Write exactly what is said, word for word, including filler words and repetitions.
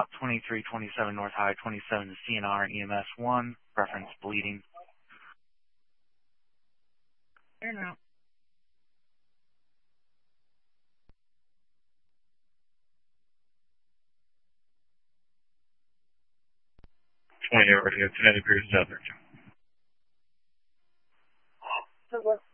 Route twenty-three twenty-seven North Highway twenty-seven to C N R E M S one, reference bleeding. Here now. twenty over to ten eighty Pierce out there. So what?